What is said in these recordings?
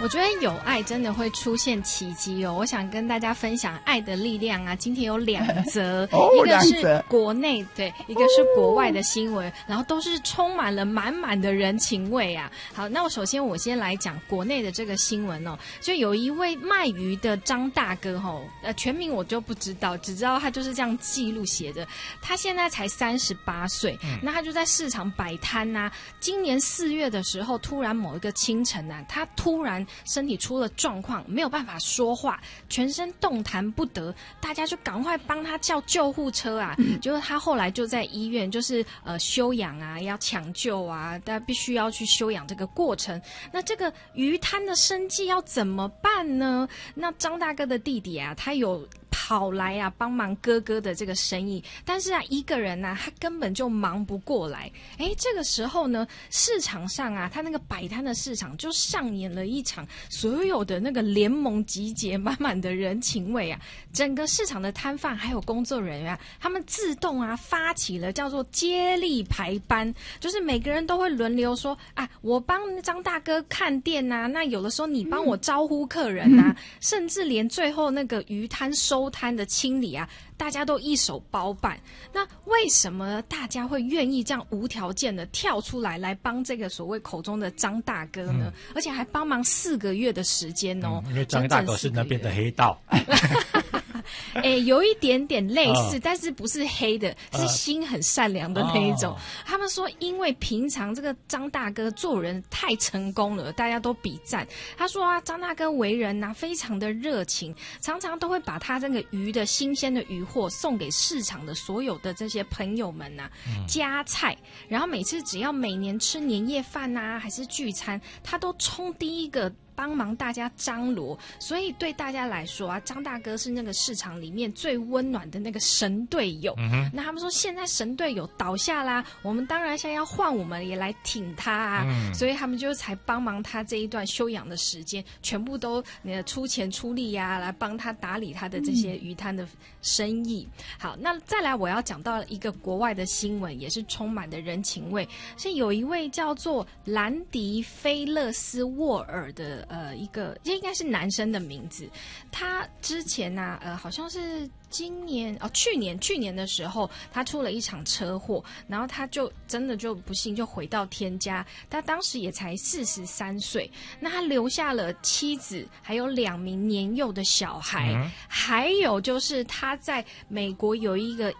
我觉得有爱真的会出现奇迹哦！我想跟大家分享爱的力量啊。今天有2则，一个是国内对，一个是国外的新闻，然后都是充满了满满的人情味啊。好，那我先来讲国内的这个新闻哦。就有一位卖鱼的张大哥全名我就不知道，只知道他就是这样记录写的。他现在才38岁，那他就在市场摆摊啊。今年4月的时候，突然某一个清晨啊，他突然身体出了状况，没有办法说话，全身动弹不得，大家就赶快帮他叫救护车啊。结果他后来就在医院，就是休养啊，要抢救啊，大家必须要去休养这个过程。那这个鱼摊的生计要怎么办呢？那张大哥的弟弟啊，他有跑来啊帮忙哥哥的这个生意，但是啊一个人啊他根本就忙不过来。这个时候呢，市场上啊他那个摆摊的市场就上演了一场所有的那个联盟集结，满满的人情味啊。整个市场的摊贩还有工作人员啊，他们自动啊发起了叫做接力排班，就是每个人都会轮流说啊，我帮张大哥看店啊，那有的时候你帮我招呼客人啊，甚至连最后那个鱼摊收摊的清理啊，大家都一手包办。那为什么大家会愿意这样无条件的跳出来帮这个所谓口中的张大哥呢？而且还帮忙4个月的时间哦。 因为张大哥是那边的黑道。 有一点点类似，但是不是黑的，是心很善良的那一种。他们说，因为平常这个张大哥做人太成功了，大家都比赞。他说啊，张大哥为人啊非常的热情，常常都会把他这个鱼的新鲜的鱼货送给市场的所有的这些朋友们啊，加菜。然后每次只要每年吃年夜饭啊，还是聚餐，他都冲第一个帮忙大家张罗。所以对大家来说啊，张大哥是那个市场里面最温暖的那个神队友。那他们说现在神队友倒下啦，我们当然现在要换我们也来挺他啊。所以他们就才帮忙他这一段休养的时间，全部都出钱出力啊，来帮他打理他的这些鱼摊的生意。好，那再来我要讲到一个国外的新闻，也是充满的人情味，是有一位叫做兰迪菲勒斯沃尔的一个应该是男生的名字。他之前啊好像是去年的时候，他出了一场车祸，然后他就真的就不幸就回到天家。他当时也才43岁，那他留下了妻子，还有2名年幼的小孩，还有就是他在美国有一个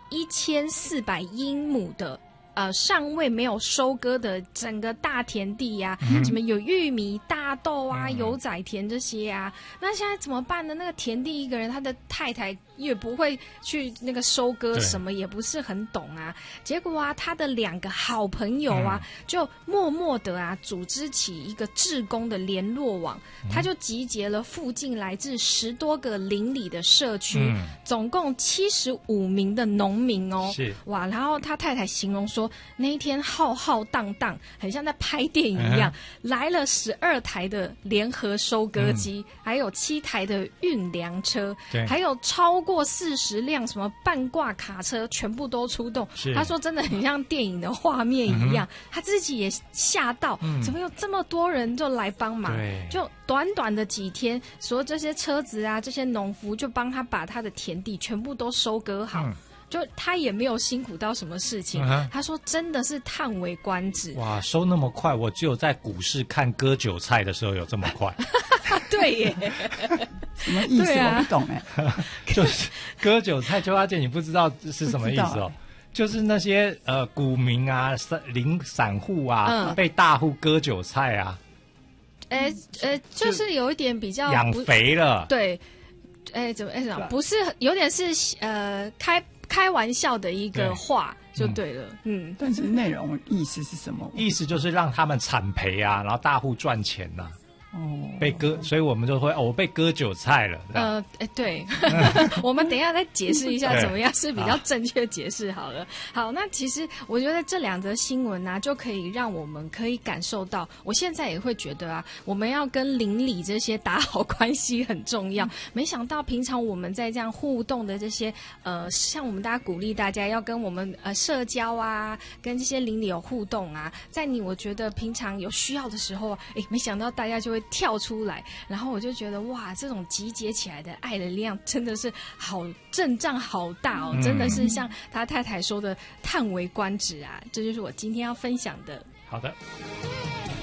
1400英亩的尚未没有收割的整个大田地啊，什么有玉米、大豆啊、油仔田这些啊。那现在怎么办呢？那个田地一个人，他的太太也不会去那个收割，什么也不是很懂啊。结果啊，他的2个好朋友啊，就默默的啊组织起一个志工的联络网，他就集结了附近来自10多个邻里的社区，总共75名的农民哦。是哇，然后他太太形容说，那一天浩浩荡荡，很像在拍电影一样，来了12台的联合收割机，还有7台的运粮车，还有超过40辆什么半挂卡车，全部都出动。他说真的很像电影的画面一样，他自己也吓到，怎么有这么多人就来帮忙？就短短的几天，所有这些车子啊，这些农夫就帮他把他的田地全部都收割好。就他也没有辛苦到什么事情，他说真的是叹为观止。哇， 收那么快，我只有在股市看割韭菜的时候有这么快。 对耶， 什么意思？我不懂就是割韭菜，邱阿姐你不知道是什么意思哦？就是那些股民啊、散户啊，被大户割韭菜啊。 就是有一点比较养肥了。 对，怎么不是有点是开玩笑的一个话就对了。 但是内容意思是什么？ 意思就是让他们惨赔啊，然后大户赚钱啊。被割，所以我们就会我被割韭菜了。 对，我们等一下再解释一下怎么样是比较正确解释好了。好，那其实我觉得这2则新闻啊，就可以让我们可以感受到，我现在也会觉得啊，我们要跟邻里这些打好关系很重要。没想到平常我们在这样互动的这些像我们大家鼓励大家要跟我们社交啊，跟这些邻里有互动啊，在我觉得平常有需要的时候，没想到大家就会跳出来，然后我就觉得哇，这种集结起来的爱的力量真的是好阵仗好大哦，真的是像他太太说的叹为观止啊，这就是我今天要分享的。 好的。